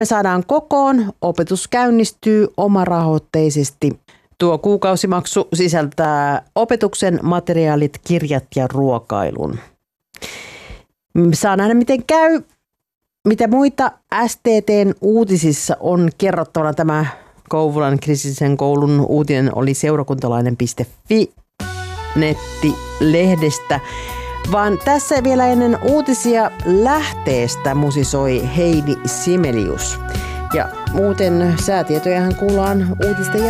Me saadaan kokoon, opetus käynnistyy omarahoitteisesti. Tuo kuukausimaksu sisältää opetuksen, materiaalit, kirjat ja ruokailun. Saa nähdä miten käy. Mitä muita STT:n uutisissa on kerrottavana? Tämä Kouvolan kristillisen koulun uutinen oli seurakuntalainen.fi nettilehdestä. Vaan tässä vielä ennen uutisia lähteestä musisoi Heidi Simelius. Ja muuten säätietojahan kuullaan uutisten